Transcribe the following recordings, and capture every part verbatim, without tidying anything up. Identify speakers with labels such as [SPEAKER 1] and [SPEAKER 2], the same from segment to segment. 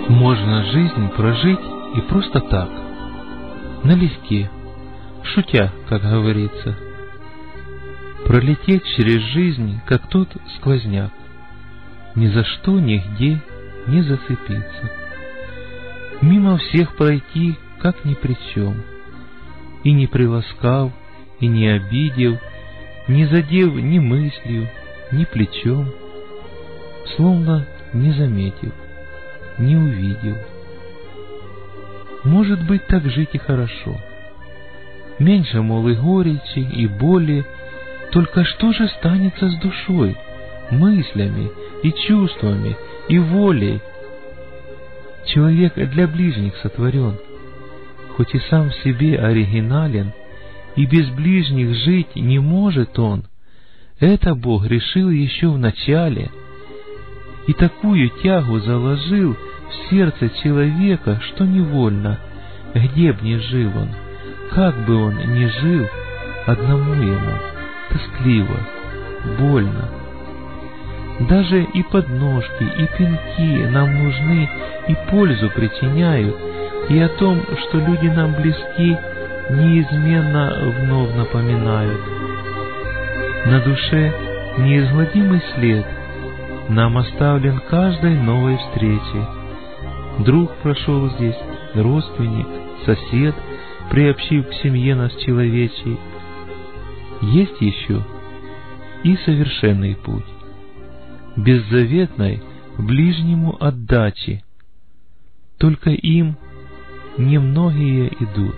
[SPEAKER 1] Можно жизнь прожить и просто так, налегке, шутя, как говорится. Пролететь через жизнь, как тот сквозняк, ни за что, нигде не зацепиться. Мимо всех пройти, как ни при чем, и не приласкав, и не обидев, не задев ни мыслью, ни плечом, словно не заметив, не увидел. Может быть, так жить и хорошо. Меньше, мол, и горечи, и боли. Только что же станется с душой, мыслями, и чувствами, и волей? Человек для ближних сотворен, хоть и сам в себе оригинален, и без ближних жить не может он. Это Бог решил еще в начале, и такую тягу заложил в сердце человека, что невольно, где б ни жил он, как бы он ни жил, одному ему тоскливо, больно. Даже и подножки, и пинки нам нужны и пользу причиняют, и о том, что люди нам близки, неизменно вновь напоминают. На душе неизгладимый след нам оставлен каждой новой встрече. Друг прошел здесь, родственник, сосед, приобщив к семье нас человечий. Есть еще и совершенный путь, беззаветной ближнему отдачи. Только им немногие идут,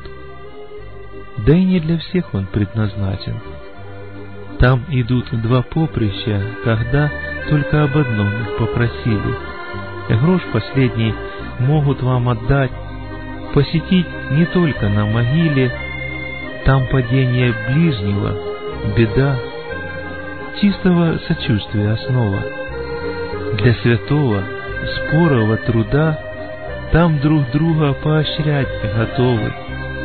[SPEAKER 1] да и не для всех он предназначен. Там идут два поприща, когда только об одном их попросили. Грош последний могут вам отдать, посетить не только на могиле. Там падение ближнего, беда, чистого сочувствия основа. Для святого, спорого труда там друг друга поощрять готовы.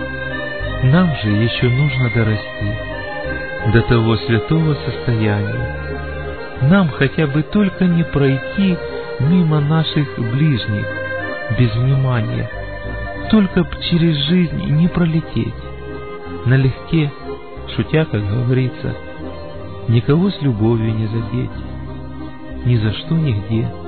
[SPEAKER 1] Нам же еще нужно дорасти до того святого состояния. Нам хотя бы только не пройти мимо наших ближних без внимания, только б через жизнь не пролететь, налегке, шутя, как говорится, никого с любовью не задеть, ни за что, нигде.